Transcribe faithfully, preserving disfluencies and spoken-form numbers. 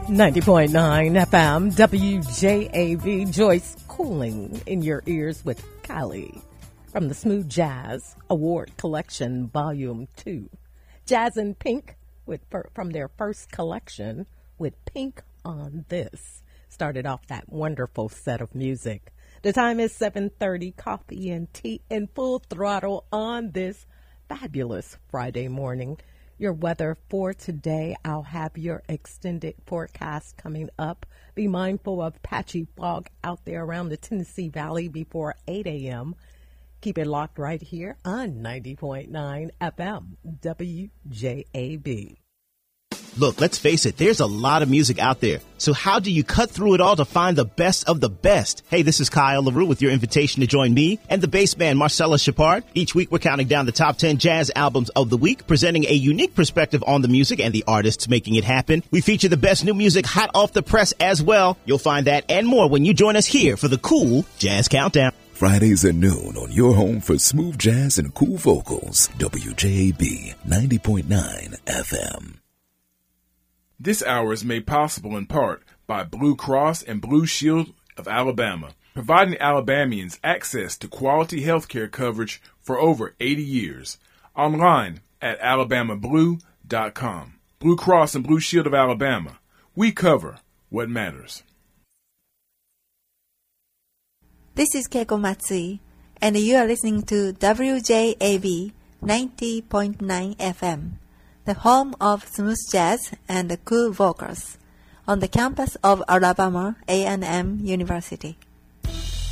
ninety point nine F M, W J A B, Joyce cooling in your ears with Kylie from the Smooth Jazz Award Collection, Volume two. Jazz in Pink with from their first collection with Pink on This. Started off that wonderful set of music. The time is seven thirty, coffee and tea in full throttle on this fabulous Friday morning. Your weather for today, I'll have your extended forecast coming up. Be mindful of patchy fog out there around the Tennessee Valley before eight a.m. Keep it locked right here on ninety point nine F M, W J A B. Look, let's face it, there's a lot of music out there. So how do you cut through it all to find the best of the best? Hey, this is Kyle LaRue with your invitation to join me and the bass man Marcella Shepard. Each week we're counting down the top ten jazz albums of the week, presenting a unique perspective on the music and the artists making it happen. We feature the best new music hot off the press as well. You'll find that and more when you join us here for the Cool Jazz Countdown. Fridays at noon on your home for smooth jazz and cool vocals. W J A B ninety point nine F M. This hour is made possible in part by Blue Cross and Blue Shield of Alabama, providing Alabamians access to quality health care coverage for over eighty years. Online at alabama blue dot com. Blue Cross and Blue Shield of Alabama. We cover what matters. This is Keiko Matsui, and you are listening to W J A B ninety point nine F M. The home of smooth jazz and cool vocals, on the campus of Alabama A and M University.